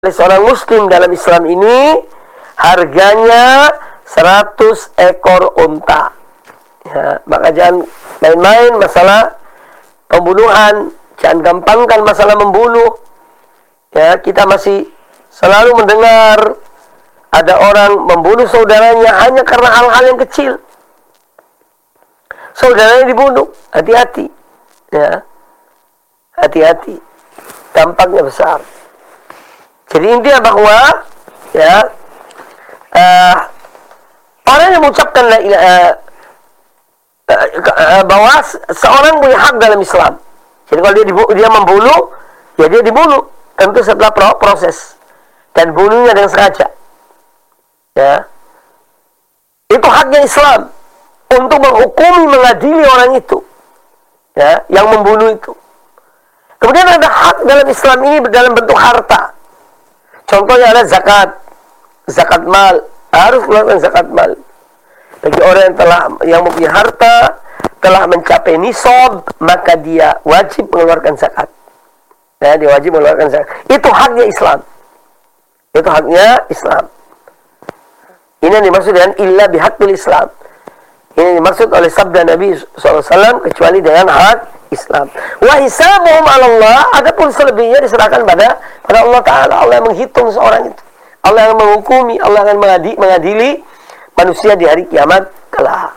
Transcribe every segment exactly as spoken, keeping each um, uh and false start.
seorang muslim dalam Islam ini harganya seratus ekor unta. Ya, maka jangan main-main masalah pembunuhan, jangan gampangkan masalah membunuh. Ya, kita masih selalu mendengar ada orang membunuh saudaranya hanya karena hal-hal yang kecil. Saudaranya dibunuh, hati-hati. Ya, hati-hati. Dampaknya besar. Jadi intinya bahwa ya uh, orang yang mengucapkan la ilaha uh, uh, bahwa seorang punya hak dalam Islam. Jadi kalau dia dibu dia membunuh, ya dia dibunuh tentu setelah pro proses dan bunuhnya dengan sengaja. Ya, itu haknya Islam untuk menghukumi, mengadili orang itu, ya, yang membunuh itu. Kemudian ada hak dalam Islam ini dalam bentuk harta. Contohnya ada zakat, zakat mal, harus melakukan zakat mal. Bagi orang yang telah yang mempunyai harta, telah mencapai nisab, maka dia wajib mengeluarkan zakat. Ya, dia wajib mengeluarkan zakat. Itu haknya Islam. Itu haknya Islam. Ini yang dimaksud dengan illa bihaqqil Islam. Ini yang dimaksud oleh sabda Nabi shallallahu alaihi wasallam kecuali dengan hak Islam. Wa hisabuhum 'ala Allah, adapun selebihnya diserahkan pada pada Allah Taala. Allah yang menghitung seorang itu. Allah yang menghukumi, Allah akan mengadili, mengadili manusia di hari kiamat kelak.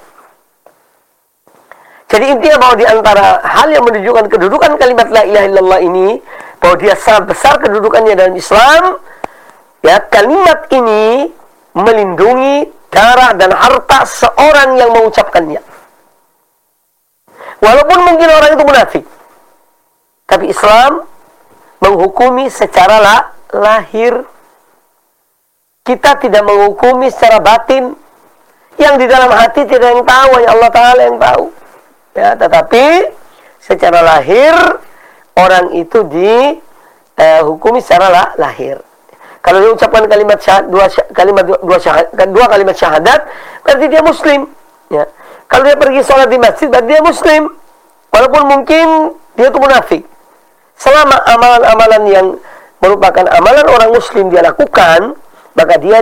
Jadi intinya bahwa di antara hal yang menunjukkan kedudukan kalimat la ilaha illallah ini, bahwa dia sangat besar kedudukannya dalam Islam, ya, kalimat ini melindungi darah dan harta seorang yang mengucapkannya. Walaupun mungkin orang itu munafik, tapi Islam menghukumi secara la, lahir. Kita tidak menghukumi secara batin. Yang di dalam hati tidak yang tahu, hanya Allah Ta'ala yang tahu. Ya, tetapi secara lahir orang itu dihukumi eh, secara la, lahir. Kalau dia ucapkan kalimat syahad, dua kalimat dua, syahad, dua kalimat syahadat, berarti dia muslim. Ya. Kalau dia pergi sholat di masjid, berarti dia muslim. Walaupun mungkin dia itu munafik. Selama amalan-amalan yang merupakan amalan orang muslim dia lakukan, maka dia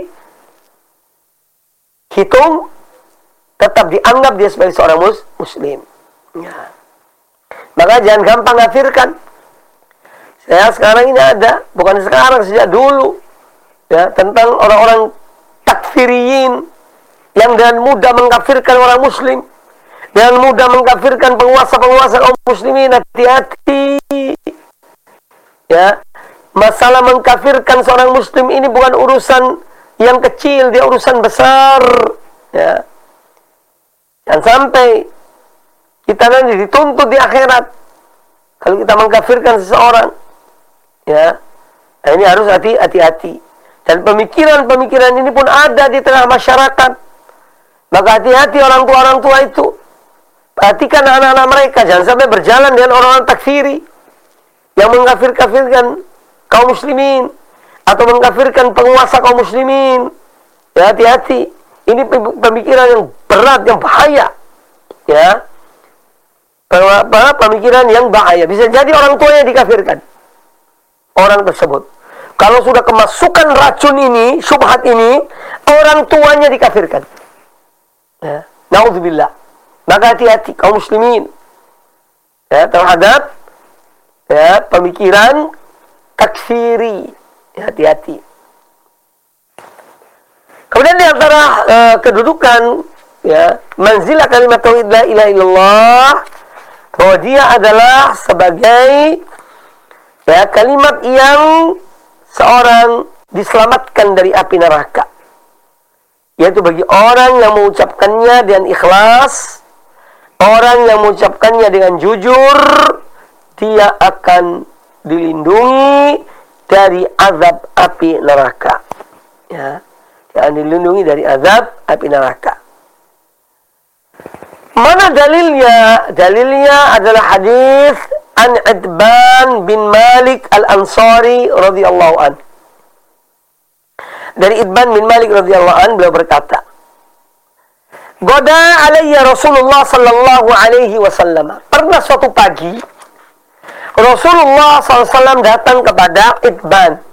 dihitung, tetap dianggap dia sebagai seorang mus muslim. Ya. Maka jangan gampang kafirkan. Ya, sekarang ini ada, bukan sekarang, sejak dulu, ya, tentang orang-orang takfiriyin yang dengan mudah mengkafirkan orang muslim, dengan mudah mengkafirkan penguasa-penguasa kaum muslimin. Hati-hati. Ya, masalah mengkafirkan seorang muslim ini bukan urusan yang kecil, dia urusan besar. Ya, jangan sampai kita nanti dituntut di akhirat kalau kita mengkafirkan seseorang. Ya, nah ini harus hati-hati. Dan pemikiran-pemikiran ini pun ada di tengah masyarakat. Maka hati-hati orang tua-orang tua itu. Perhatikan anak-anak mereka, jangan sampai berjalan dengan orang-orang takfiri yang mengkafir-kafirkan kaum muslimin atau mengkafirkan penguasa kaum muslimin. Ya, hati-hati. Ini pemikiran yang berat, yang bahaya. Ya, pemikiran yang bahaya. Bisa jadi orang tuanya dikafirkan. Orang tersebut, kalau sudah kemasukan racun ini, syubhat ini, orang tuanya dikafirkan. Ya, naudzubillah. Maka hati-hati kaum muslimin, ya, terhadap, ya, pemikiran takfiri. Hati-hati. Kemudian di antara uh, kedudukan, ya, manzilah kalimat tauhid la ilaha illallah, bahwa dia adalah sebagai, ya, kalimat yang seorang diselamatkan dari api neraka. Yaitu bagi orang yang mengucapkannya dengan ikhlas, orang yang mengucapkannya dengan jujur, dia akan dilindungi dari azab api neraka. Ya, dia akan dilindungi dari azab api neraka. Mana dalilnya? Dalilnya adalah hadis an Idban bin Malik al-Ansari radhiyallahu an. Dari Idban bin Malik radhiyallahu an, beliau berkata, "Goda alayya Rasulullah sallallahu alaihi wasallam." Pernah suatu pagi Rasulullah sallallahu alaihi wasallam datang kepada Idban.